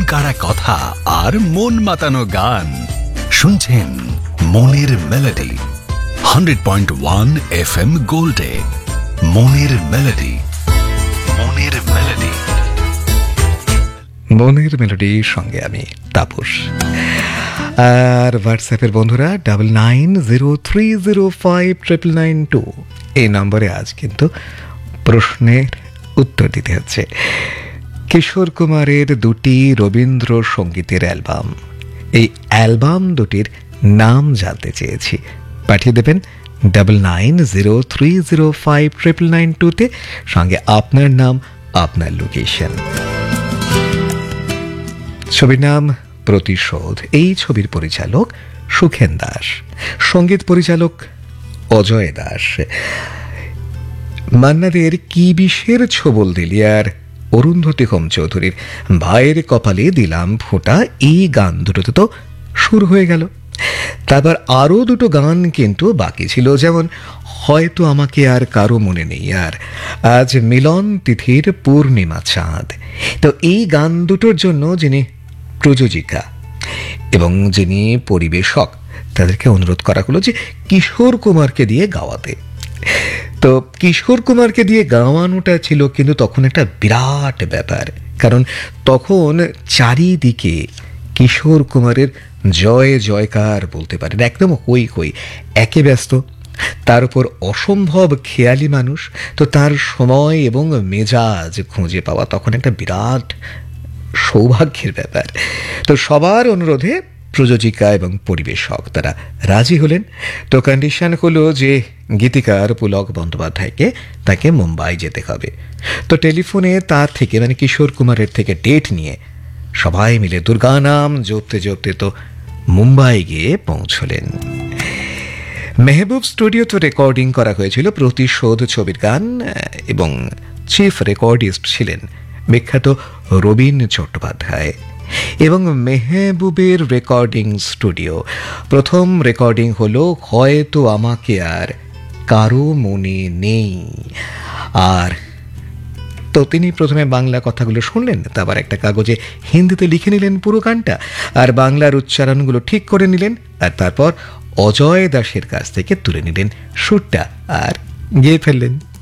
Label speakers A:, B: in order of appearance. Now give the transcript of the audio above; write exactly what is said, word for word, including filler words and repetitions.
A: কাড়া কথা আর মন মাতানো গান শুনছেন মনের melody hundred point one F M গোল্ডে। মনের মেলোডি, মনের মেলোডি,
B: মনের মেলোডির সঙ্গে আমি তাপস। আর হোয়াটসঅ্যাপের বন্ধুরা double nine zero three zero five triple nine two এই নম্বরে আজ কিন্তু প্রশ্নের উত্তর দিতে হচ্ছে। কিশোর কুমারের দুটি রবীন্দ্রসঙ্গীতের অ্যালবাম, এই অ্যালবাম দুটির নাম জানতে চেয়েছি। পাঠিয়ে দেবেন double nine zero three zero five triple nine টুতে, সঙ্গে আপনার নাম, আপনার লোকেশন। ছবির নাম প্রতিশোধ। এই ছবির পরিচালক সুখেন দাস, সঙ্গীত পরিচালক অজয় দাস। মান্নাদের কি বিষের ছোবল দিলি আর অরুন্ধতী হোম চৌধুরীর ভাইয়ের কপালে দিলাম ফোঁটা, এই গান দুটোতে তো সুর হয়ে গেল। তারপর আরও দুটো গান কিন্তু বাকি ছিল, যেমন হয়তো আমাকে আর কারো মনে নেই আর আজ মিলন তিথির পূর্ণিমা চাঁদ। তো এই গান দুটোর জন্য যিনি প্রযোজিকা এবং যিনি পরিবেশক, তাদেরকে অনুরোধ করা হলো যে কিশোর কুমারকে দিয়ে গাওয়াতে। তো কিশোর কুমারকে দিয়ে গাওয়ানোটা ছিল কিন্তু তখন একটা বিরাট ব্যাপার, কারণ তখন চারিদিকে কিশোর কুমারের জয় জয়কার বলতে পারেন, একদম হই হই, একে ব্যস্ত, তার উপর অসম্ভব খেয়ালি মানুষ। তো তার সময় এবং মেজাজ খুঁজে পাওয়া তখন একটা বিরাট সৌভাগ্যের ব্যাপার। তো সবার অনুরোধে প্রযোজিকা এবং পরিবেশক তারা রাজি হলেন। তো কন্ডিশন হলো যে গীতিকার পুলক বন্দ্যোপাধ্যায়কে তাকে মুম্বাই যেতে হবে। তো টেলিফোনে তার থেকে মানে কিশোর কুমারের থেকে ডেট নিয়ে সবাই মিলে দুর্গানাম জপতে জপতে তো মুম্বাই গিয়ে পৌঁছলেন। মেহবুব স্টুডিওতে রেকর্ডিং করা হয়েছিল প্রতিশোধ ছবির গান, এবং চিফ রেকর্ডিস্ট ছিলেন বিখ্যাত রবীন চট্টোপাধ্যায়। এবং মেহবুবের রেকর্ডিং স্টুডিও, প্রথম রেকর্ডিং হলো হয়তো আমাকে আর কারো মনে নেই। আর তো তিনি প্রথমে বাংলা কথাগুলো শুনলেন, তারপর একটা কাগজে হিন্দিতে লিখে নিলেন পুরো গানটা, আর বাংলার উচ্চারণগুলো ঠিক করে নিলেন, আর তারপর অজয় দাসের কাছ থেকে তুলে নিলেন সুরটা আর গেয়ে ফেললেন।